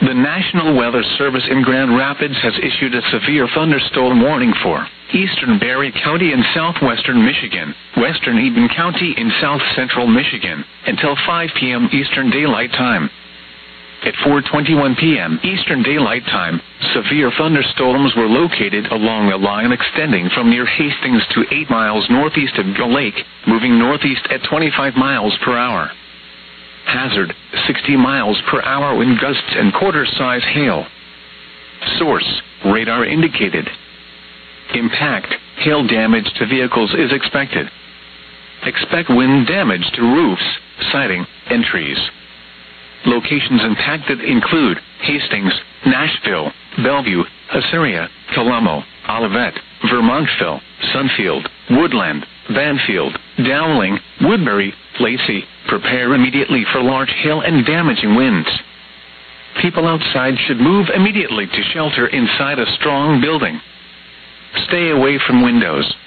The National Weather Service in Grand Rapids has issued a severe thunderstorm warning for eastern Barry County in southwestern Michigan, western Eden County in south-central Michigan, until 5 p.m. Eastern Daylight Time. At 4:21 p.m. Eastern Daylight Time, severe thunderstorms were located along a line extending from near Hastings to 8 miles northeast of Gull Lake, moving northeast at 25 miles per hour. Hazard, 60 miles per hour wind gusts and quarter-size hail. Source, radar indicated. Impact, hail damage to vehicles is expected. Expect wind damage to roofs, siding, and trees. Locations impacted include Hastings, Nashville, Bellevue, Assyria, Colombo, Olivet, Vermontville, Sunfield, Woodland, Banfield, Dowling, Woodbury, Lacey. Prepare immediately for large hail and damaging winds. People outside should move immediately to shelter inside a strong building. Stay away from windows,